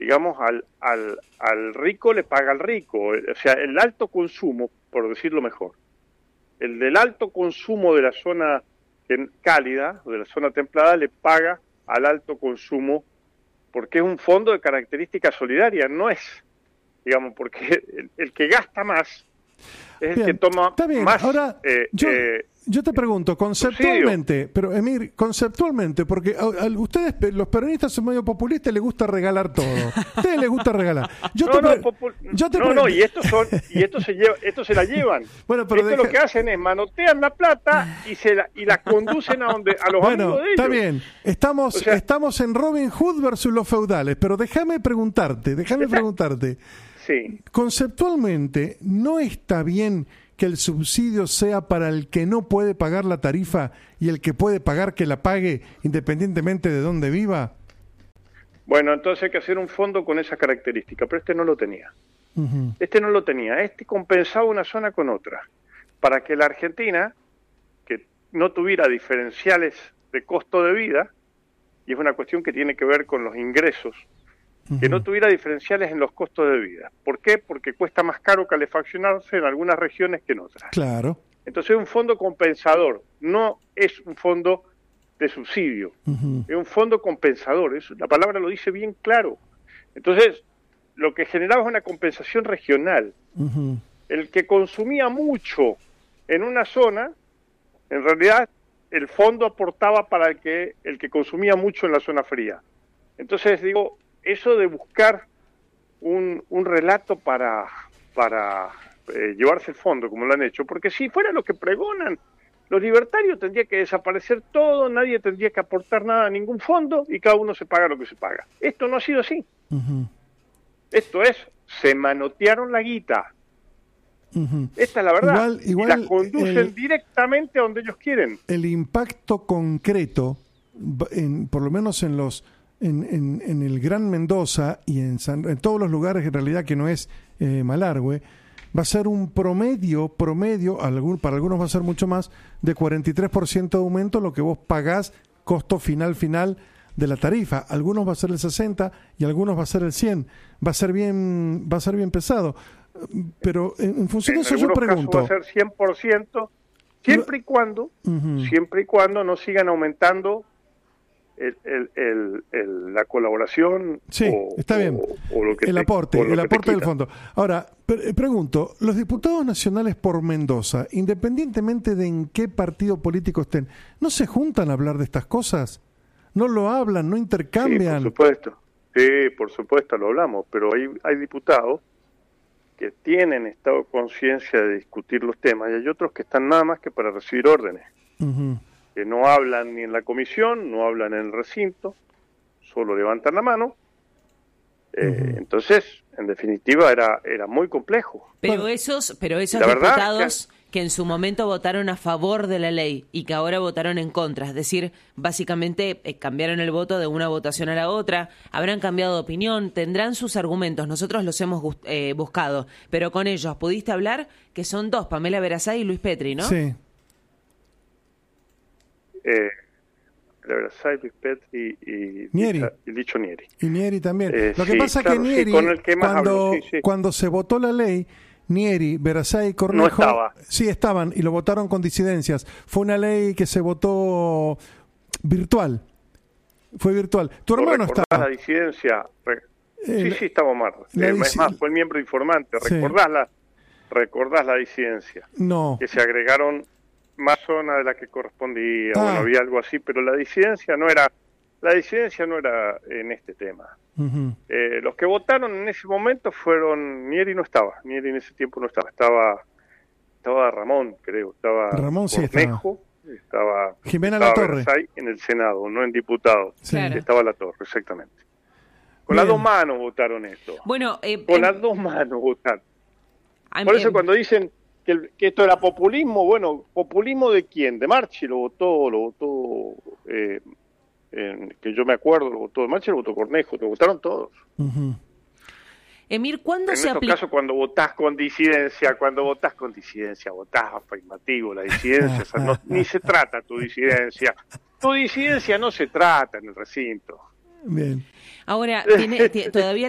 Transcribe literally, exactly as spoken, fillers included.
digamos, al, al, al rico le paga al rico. O sea, el alto consumo, por decirlo mejor, el del alto consumo de la zona cálida, de la zona templada, le paga al alto consumo, porque es un fondo de característica solidaria, no es, digamos, porque el, el que gasta más es bien, el que toma está bien. más. Ahora, eh, yo, eh, yo te pregunto, conceptualmente, subsidio. pero Emir, conceptualmente, porque a, a ustedes, los peronistas son medio populistas y les gusta regalar todo. A ustedes les gusta regalar. Yo no, te no, pre- popu- yo te no, pre- no, y estos son, y estos se lleva, estos se la llevan. Bueno, pero esto deja... lo que hacen es manotean la plata y se la, y la conducen a donde a los bueno, amigos de ellos. Está bien, estamos, o sea, estamos en Robin Hood versus los feudales, pero déjame preguntarte, déjame está... preguntarte. Sí. Conceptualmente, ¿no está bien que el subsidio sea para el que no puede pagar la tarifa y el que puede pagar que la pague independientemente de dónde viva? Bueno, entonces hay que hacer un fondo con esa característica, pero este no lo tenía. Uh-huh. Este no lo tenía, este compensaba una zona con otra, para que la Argentina, que no tuviera diferenciales de costo de vida, y es una cuestión que tiene que ver con los ingresos, uh-huh. que no tuviera diferenciales en los costos de vida. ¿Por qué? Porque cuesta más caro calefaccionarse en algunas regiones que en otras. Claro. Entonces es un fondo compensador, no es un fondo de subsidio, uh-huh. es un fondo compensador, eso, la palabra lo dice bien claro. Entonces, lo que generaba es una compensación regional. Uh-huh. El que consumía mucho en una zona, en realidad el fondo aportaba para el que, el que consumía mucho en la zona fría. Entonces, digo, eso de buscar un, un relato para, para eh, llevarse el fondo, como lo han hecho, porque si fuera lo que pregonan, los libertarios tendría que desaparecer todo, nadie tendría que aportar nada a ningún fondo y cada uno se paga lo que se paga. Esto no ha sido así. Uh-huh. Esto es, se manotearon la guita. Uh-huh. Esta es la verdad. Igual, igual y la conducen el, directamente a donde ellos quieren. El impacto concreto, en, por lo menos en los en, en, en el Gran Mendoza y en, San, en todos los lugares en realidad que no es eh, Malargüe, va a ser un promedio, promedio, algún, para algunos va a ser mucho más, de cuarenta y tres por ciento de aumento lo que vos pagás costo final final de la tarifa. Algunos va a ser el sesenta y algunos va a ser el cien. Va a ser bien, va a ser bien pesado. Pero en, en función en de eso yo pregunto. Va a ser cien por ciento, siempre y cuando, uh-huh. siempre y cuando no sigan aumentando el, el, el, el, la colaboración. Sí, o, está bien. O, o lo que el te, aporte, el aporte del fondo. Ahora, pre- pregunto, los diputados nacionales por Mendoza, independientemente de en qué partido político estén, ¿no se juntan a hablar de estas cosas? ¿No lo hablan, no intercambian? Sí, por supuesto. Sí, por supuesto, lo hablamos, pero hay, hay diputados que tienen estado de conciencia de discutir los temas y hay otros que están nada más que para recibir órdenes. Uh-huh. Que no hablan ni en la comisión, no hablan en el recinto, solo levantan la mano. Eh, uh-huh. Entonces, en definitiva, era era muy complejo. Pero bueno, esos, pero esos diputados que... que en su momento votaron a favor de la ley y que ahora votaron en contra, es decir, básicamente eh, cambiaron el voto de una votación a la otra, habrán cambiado de opinión, tendrán sus argumentos, nosotros los hemos gust- eh, buscado, pero con ellos pudiste hablar, que son dos, Pamela Verasay y Luis Petri, ¿no? Sí. Eh, Verasay, Luis Petri y, Nieri. y, y Licho Nieri. Y Nieri también. Eh, Lo que sí, pasa es claro, que Nieri, sí, con el que más cuando, hablo, sí, sí. cuando se votó la ley, Nieri, Verasay y Cornejo... No estaba. Sí, estaban y lo votaron con disidencias. Fue una ley que se votó virtual. Fue virtual. Tu hermano estaba. la disidencia? Re... El, sí, sí, estaba Omar. Eh, Es más, fue el miembro informante. ¿Recordás, sí. la, ¿Recordás la disidencia? No. Que se agregaron más zonas de la que correspondía. Ah. Bueno, había algo así, pero la disidencia no era... La disidencia no era en este tema. Uh-huh. Eh, los que votaron en ese momento fueron... Nieri no estaba, Nieri en ese tiempo no estaba. Estaba estaba Ramón, creo. Estaba Ramón sí Cornejo, estaba... Jimena estaba Latorre. Verasay en el Senado, no en diputado. Sí. Claro. Estaba Latorre, exactamente. Con Bien. las dos manos votaron esto. Bueno, eh, Con eh, las dos manos votaron. eh, Por eso eh, cuando dicen que, el, que esto era populismo, bueno, ¿populismo de quién? De Marchi lo votó, lo votó... Eh, En, que yo me acuerdo, lo votó de Marchi, lo votó Cornejo, lo votaron todos. Uh-huh. Emir, ¿cuándo En se estos aplica? casos, cuando votás con disidencia, cuando votás con disidencia, votás afirmativo, la disidencia, o sea, no, ni se trata tu disidencia. Tu disidencia no se trata en el recinto. Bien. Ahora, tiene, t- todavía